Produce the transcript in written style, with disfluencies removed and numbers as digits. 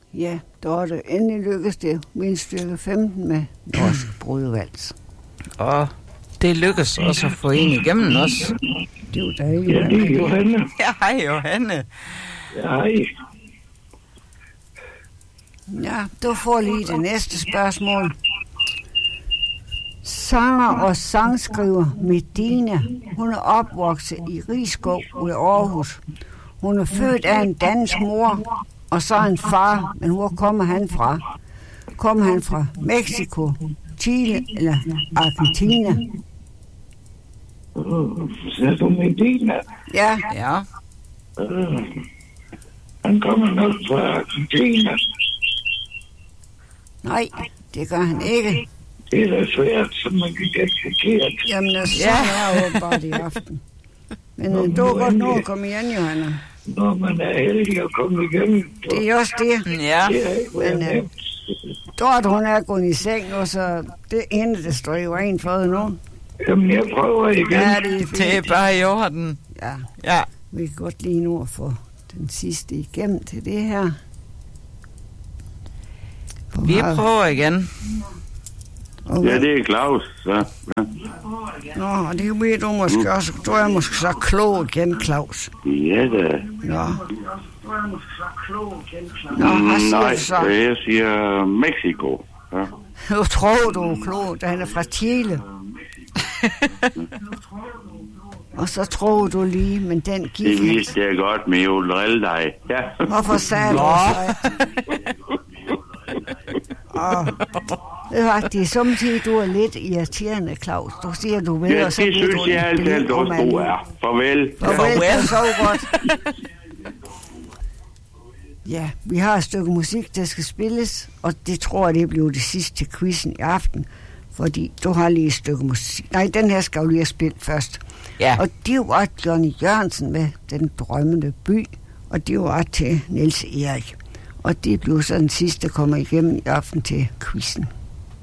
Ja, Dorte, endelig lykkedes det. Min stykke 15 med norsk brudevals. Og det lykkedes også at få en igennem også. Det var dejligt. Ja, det er Johanne. Ja, hej Johanne. Ja, hej. Ja, du får lige det næste spørgsmål. Sanger og sangskriver Medina. Hun er opvokset i Risskov ved Aarhus. Hun er født af en dansk mor, og så en far. Men hvor kommer han fra? Kommer han fra Mexico, Chile eller Argentina? Så du Medina? Ja, Ja. Han kommer nok fra Argentina. nej, det gør han ikke. Det er da svært, så man kan gætte forkert. Jamen, så er jeg åbenbart i aften. Men du er godt nå at komme igen, Johanna. Når man er heldig at komme igennem. Det er også det. Ja. Det er ikke været Men nemt. Dorte, hun er gået i seng, og så det ene, der står jo en for nu. Jamen, jeg prøver igen. Ja, det er fint. Det er bare i orden. Ja, Ja. vi kan godt lige nu at få den sidste igennem til det her. Vi prøver igen. Ja, det er Claus. Så. Ja. Nå, og det ved du måske også. Du er måske så klog igen, Claus. Ja da. Nå. Nå, hvad siger Nej, du så? jeg siger Mexico. Ja. Nu tror du er klog, da han er fra Chile. Og så tror du lige, men den gik Det ikke. vidste jeg godt, men jeg vil drille dig. Ja. Hvorfor sagde du så? Det var faktisk samtidig, du er lidt irriterende, Claus. Du siger, du ved, Ja, og så det bliver synes du jeg altid også, du er. Farvel. Farvel, det så godt. Ja, vi har et stykke musik, der skal spilles, og det tror jeg, det bliver det sidste til quizzen i aften, fordi du har lige et stykke musik. Nej, den her skal jo lige have spillet først. Ja. Og det var Johnny Jørgensen med Den drømmende by, og det var til Niels Erik. Og det blev så den sidste, der kommer igennem i aften til quizzen.